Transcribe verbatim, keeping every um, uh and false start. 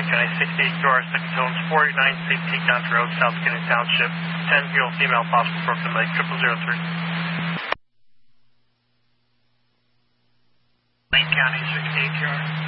County, sixty-eight Q R, second tones, four eight nine, Safe Takedown Road, South Skinner Township, ten male female, possible broken leg, triple zero three. Lake County, sixty-eight Q R.